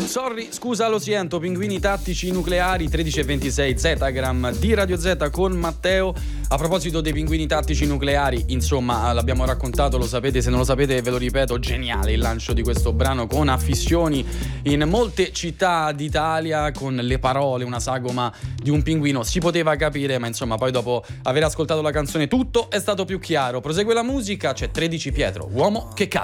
Sorry, scusa, lo siento, pinguini tattici nucleari, 13:26 Zetagram di Radio Z con Matteo. A proposito dei pinguini tattici nucleari, insomma, l'abbiamo raccontato, lo sapete, se non lo sapete ve lo ripeto, geniale il lancio di questo brano con affissioni in molte città d'Italia, con le parole, una sagoma di un pinguino, si poteva capire, ma insomma poi dopo aver ascoltato la canzone tutto è stato più chiaro. Prosegue la musica, c'è 13 Pietro, uomo che cade.